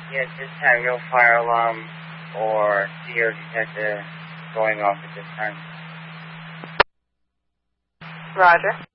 Yeah, just have no fire alarm or CO detector going off at this time. Roger.